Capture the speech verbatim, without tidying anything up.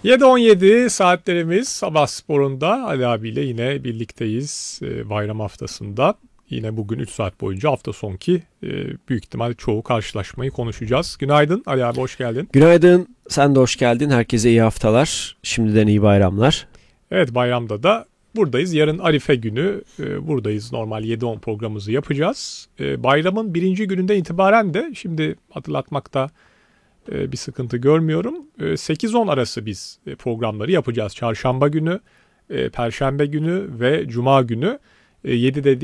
yedi on yedi saatlerimiz Sabah Spor'unda Ali abiyle yine birlikteyiz bayram haftasında. Yine bugün üç saat boyunca hafta sonki büyük ihtimal çoğu karşılaşmayı konuşacağız. Günaydın Ali abi, hoş geldin. Günaydın, sen de hoş geldin. Herkese iyi haftalar. Şimdiden iyi bayramlar. Evet, bayramda da buradayız. Yarın Arife günü buradayız. Normal yedi on programımızı yapacağız. Bayramın birinci gününden itibaren de şimdi hatırlatmakta bir sıkıntı görmüyorum. sekiz on arası biz programları yapacağız. Çarşamba günü, Perşembe günü ve Cuma günü yedide değil.